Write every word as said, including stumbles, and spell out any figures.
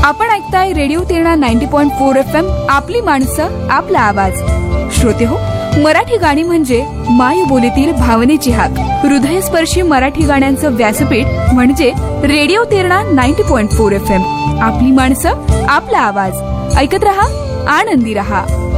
आपण ऐकताय radio Terna ninety point four F M, आपली माणसं आपला आवाज. श्रोते हो, मराठी गाणी म्हणजे मायबोलीतील भावनेची हाक. हृदयस्पर्शी मराठी गाण्यांचं व्यासपीठ म्हणजे radio Terna ninety point four F M, आपली माणसं आपला आवाज. ऐकत रहा, आनंदी रहा.